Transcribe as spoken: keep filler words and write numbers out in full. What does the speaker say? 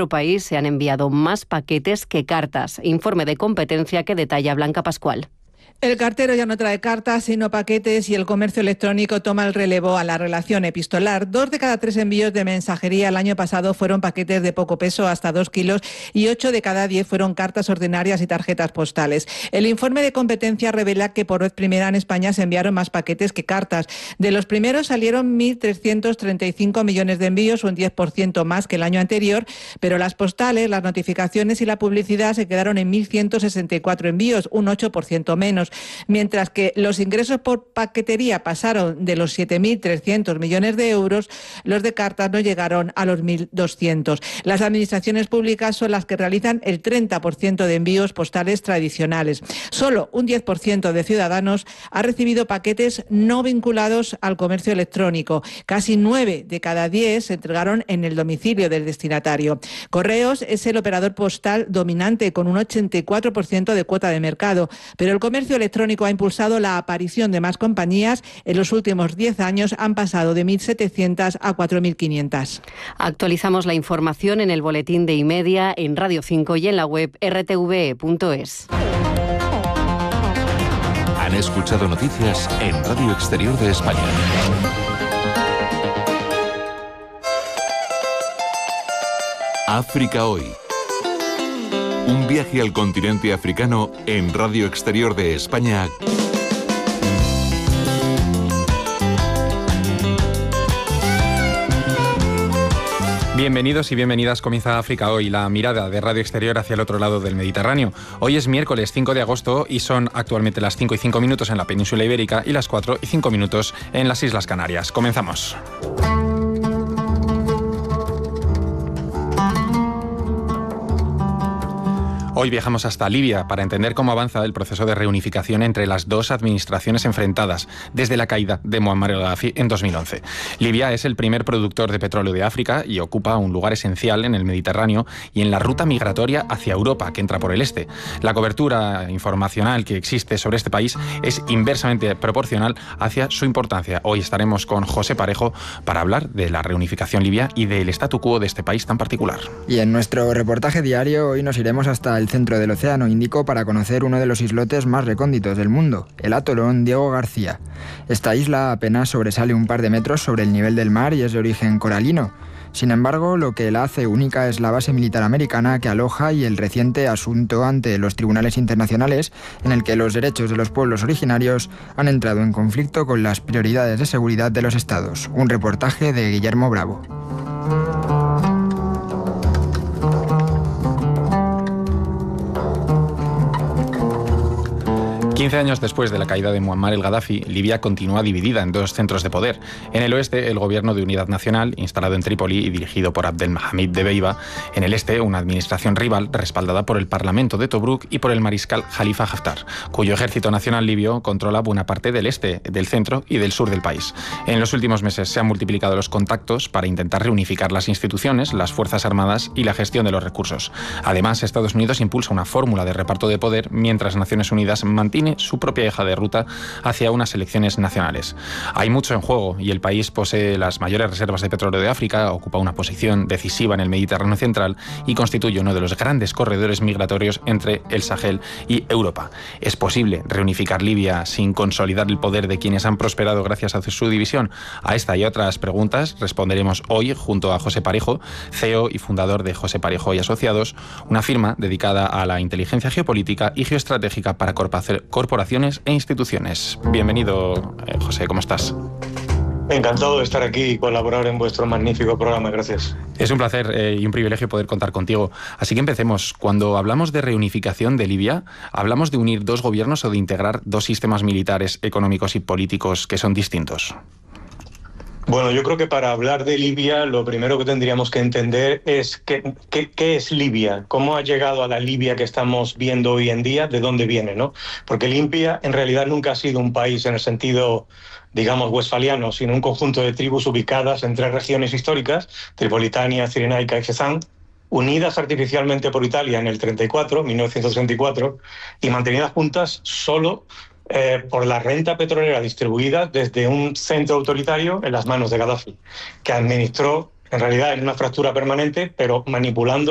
nuestro país se han enviado más paquetes que cartas. Informe de competencia que detalla Blanca Pascual. El cartero ya no trae cartas, sino paquetes, y el comercio electrónico toma el relevo a la relación epistolar. Dos de cada tres envíos de mensajería el año pasado fueron paquetes de poco peso, hasta dos kilos, y ocho de cada diez fueron cartas ordinarias y tarjetas postales. El informe de competencia revela que por vez primera en España se enviaron más paquetes que cartas. De los primeros salieron mil trescientos treinta y cinco millones de envíos, un diez por ciento más que el año anterior, pero las postales, las notificaciones y la publicidad se quedaron en mil ciento sesenta y cuatro envíos, un ocho por ciento menos. Mientras que los ingresos por paquetería pasaron de los siete mil trescientos millones de euros, los de cartas no llegaron a los mil doscientos. Las administraciones públicas son las que realizan el treinta por ciento de envíos postales tradicionales. Solo un diez por ciento de ciudadanos ha recibido paquetes no vinculados al comercio electrónico. Casi nueve de cada diez se entregaron en el domicilio del destinatario. Correos es el operador postal dominante con un ochenta y cuatro por ciento de cuota de mercado, pero el comercio electrónico ha impulsado la aparición de más compañías. En los últimos diez años han pasado de mil setecientas a cuatro mil quinientas. Actualizamos la información en el boletín de iMedia, en Radio cinco y en la web erre te ve e punto es. Han escuchado noticias en Radio Exterior de España. África Hoy. Un viaje al continente africano en Radio Exterior de España. Bienvenidos y bienvenidas, comienza África Hoy, la mirada de Radio Exterior hacia el otro lado del Mediterráneo. Hoy es miércoles cinco de agosto y son actualmente las cinco y cinco minutos en la península ibérica y las cuatro y cinco minutos en las Islas Canarias. Comenzamos. Hoy viajamos hasta Libia para entender cómo avanza el proceso de reunificación entre las dos administraciones enfrentadas desde la caída de Muammar al-Gaddafi en dos mil once. Libia es el primer productor de petróleo de África y ocupa un lugar esencial en el Mediterráneo y en la ruta migratoria hacia Europa, que entra por el este. La cobertura informacional que existe sobre este país es inversamente proporcional hacia su importancia. Hoy estaremos con José Parejo para hablar de la reunificación libia y del statu quo de este país tan particular. Y en nuestro reportaje diario hoy nos iremos hasta el centro del Océano Índico para conocer uno de los islotes más recónditos del mundo, el atolón Diego García. Esta isla apenas sobresale un par de metros sobre el nivel del mar y es de origen coralino. Sin embargo, lo que la hace única es la base militar americana que aloja y el reciente asunto ante los tribunales internacionales en el que los derechos de los pueblos originarios han entrado en conflicto con las prioridades de seguridad de los estados. Un reportaje de Guillermo Bravo. quince años después de la caída de Muammar el-Gaddafi, Libia continúa dividida en dos centros de poder. En el oeste, el gobierno de unidad nacional, instalado en Trípoli y dirigido por Abdelhamid Debeiba. En el este, una administración rival respaldada por el Parlamento de Tobruk y por el mariscal Khalifa Haftar, cuyo ejército nacional libio controla buena parte del este, del centro y del sur del país. En los últimos meses se han multiplicado los contactos para intentar reunificar las instituciones, las fuerzas armadas y la gestión de los recursos. Además, Estados Unidos impulsa una fórmula de reparto de poder, mientras Naciones Unidas mantiene su propia hoja de ruta hacia unas elecciones nacionales. Hay mucho en juego y el país posee las mayores reservas de petróleo de África, ocupa una posición decisiva en el Mediterráneo central y constituye uno de los grandes corredores migratorios entre el Sahel y Europa. ¿Es posible reunificar Libia sin consolidar el poder de quienes han prosperado gracias a su división? A esta y otras preguntas responderemos hoy junto a José Parejo, C E O y fundador de José Parejo y Asociados, una firma dedicada a la inteligencia geopolítica y geoestratégica para corporaciones e instituciones. Bienvenido, eh, José, ¿cómo estás? Encantado de estar aquí y colaborar en vuestro magnífico programa, gracias. Es un placer eh, y un privilegio poder contar contigo. Así que empecemos. Cuando hablamos de reunificación de Libia, ¿hablamos de unir dos gobiernos o de integrar dos sistemas militares, económicos y políticos que son distintos? Bueno, yo creo que para hablar de Libia lo primero que tendríamos que entender es qué, qué, qué es Libia, cómo ha llegado a la Libia que estamos viendo hoy en día, de dónde viene, ¿no? Porque Libia en realidad nunca ha sido un país en el sentido, digamos, westfaliano, sino un conjunto de tribus ubicadas en tres regiones históricas, Tripolitania, Cirenaica y Fezzan, unidas artificialmente por Italia en el treinta y cuatro, mil novecientos treinta y cuatro, y mantenidas juntas solo Eh, por la renta petrolera distribuida desde un centro autoritario en las manos de Gaddafi, que administró en realidad en una fractura permanente, pero manipulando